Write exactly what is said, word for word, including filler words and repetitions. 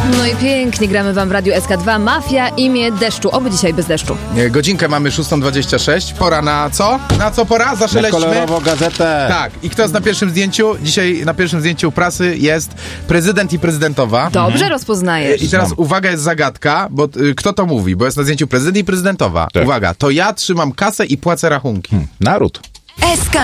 No i pięknie gramy wam w Radiu S K dwa. Mafia, imię deszczu. Oby dzisiaj bez deszczu. Godzinkę mamy szóstą dwadzieścia sześć. Pora na co? Na co pora? Zaszelećmy. Na kolorową gazetę. Tak. I kto jest na pierwszym zdjęciu? Dzisiaj na pierwszym zdjęciu prasy jest prezydent i prezydentowa. Dobrze mhm. rozpoznajesz. I teraz uwaga, jest zagadka, bo y, kto to mówi? Bo jest na zdjęciu prezydent i prezydentowa. Tak. Uwaga, to ja trzymam kasę i płacę rachunki. Hmm. Naród. S K